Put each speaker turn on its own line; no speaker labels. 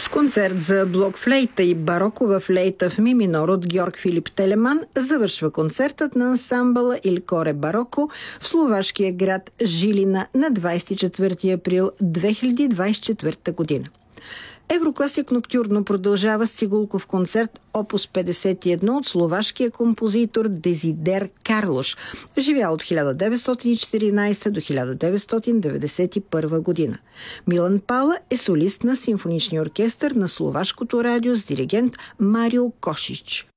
С концерт за блокфлейта и барокова флейта в ми минор от Георг Филип Телеман завършва концертът на ансамбъла Il Core Barocco в словашкия град Жилина на 24 април 2024 година. Еврокласик Ноктюрно продължава с цигулков концерт Опус 51 от словашкия композитор Дезидер Карлош, живял от 1914 до 1991 година. Милан Пала е солист на симфоничния оркестър на Словашкото радио с диригент Марио Кошич.